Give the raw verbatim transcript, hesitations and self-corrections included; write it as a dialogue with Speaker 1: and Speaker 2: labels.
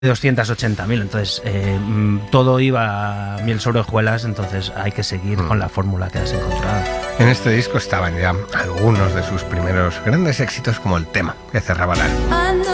Speaker 1: doscientas ochenta mil, entonces eh, todo iba a miel sobre hojuelas, entonces hay que seguir mm. con la fórmula que has encontrado.
Speaker 2: En este disco estaban ya algunos de sus primeros grandes éxitos, como el tema que cerraba el álbum.